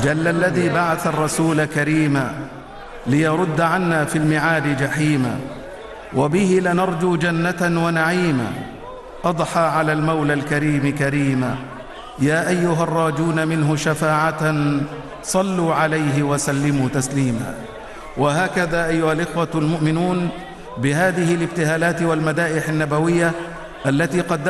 جل الذي بعث الرسول كريما ليرد عنا في المعاد جحيما، وبه لنرجو جنة ونعيما، أضحى على المولى الكريم كريما. يا أيها الراجون منه شفاعة صلوا عليه وسلموا تسليما. وهكذا أيها الإخوة المؤمنون، بهذه الابتهالات والمدائح النبوية التي قدمها